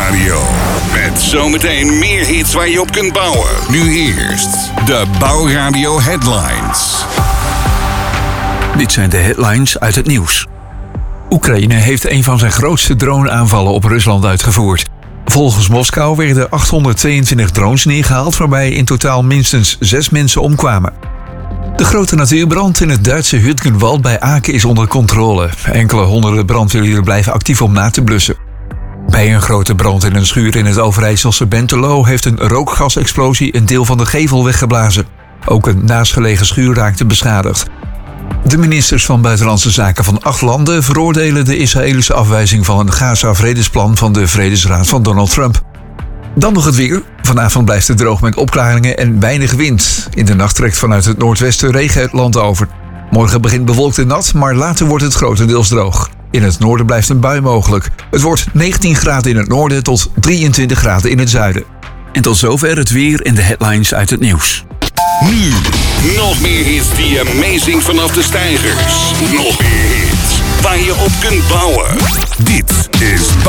Bouwradio. Met zometeen meer hits waar je op kunt bouwen. Nu eerst de Bouwradio Headlines. Dit zijn de headlines uit het nieuws. Oekraïne heeft een van zijn grootste droneaanvallen op Rusland uitgevoerd. Volgens Moskou werden 822 drones neergehaald, waarbij in totaal minstens 6 mensen omkwamen. De grote natuurbrand in het Duitse Hütgenwald bij Aken is onder controle. Enkele honderden brandweerlieden blijven actief om na te blussen. Bij een grote brand in een schuur in het Overijsselse Bentelo heeft een rookgasexplosie een deel van de gevel weggeblazen. Ook een naastgelegen schuur raakte beschadigd. De ministers van Buitenlandse Zaken van 8 landen veroordelen de Israëlische afwijzing van een Gaza-vredesplan van de Vredesraad van Donald Trump. Dan nog het weer. Vanavond blijft het droog met opklaringen en weinig wind. In de nacht trekt vanuit het noordwesten regen het land over. Morgen begint bewolkt en nat, maar later wordt het grotendeels droog. In het noorden blijft een bui mogelijk. Het wordt 19 graden in het noorden tot 23 graden in het zuiden. En tot zover het weer en de headlines uit het nieuws. Nu, nog meer hits die amazing vanaf de stijgers. Nog meer hits waar je op kunt bouwen. Dit is